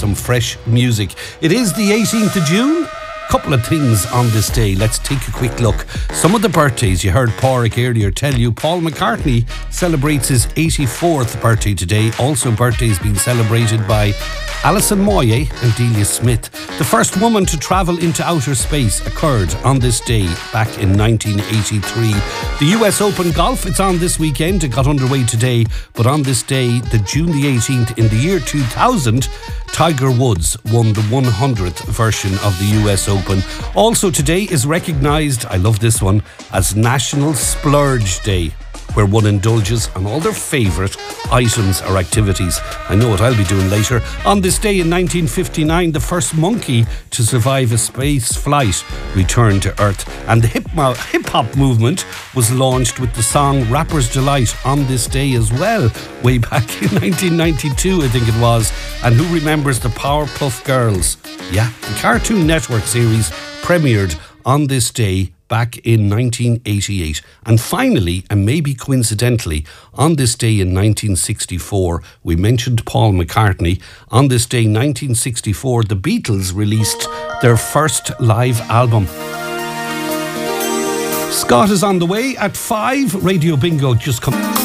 some fresh music. It is the 18th of June. Couple of things on this day. Let's take a quick look. Some of the birthdays, you heard Pádraig earlier tell you. Paul McCartney celebrates his 84th birthday today. Also birthdays being celebrated by Alison Moyet and Delia Smith. The first woman to travel into outer space occurred on this day back in 1983. The US Open Golf, it's on this weekend. It got underway today, but on this day, the June the 18th in the year 2000, Tiger Woods won the 100th version of the US Open. Also today is recognised, I love this one, as National Splurge Day, where one indulges on all their favourite items or activities. I know what I'll be doing later. On this day in 1959, the first monkey to survive a space flight returned to Earth. And the hip-hop movement was launched with the song Rapper's Delight on this day as well, way back in 1992, I think it was. And who remembers the Powerpuff Girls? Yeah, the Cartoon Network series premiered on this day back in 1988. And finally, and maybe coincidentally, on this day in 1964, we mentioned Paul McCartney. On this day, 1964, the Beatles released their first live album. Scott is on the way at 5. Radio Bingo just come.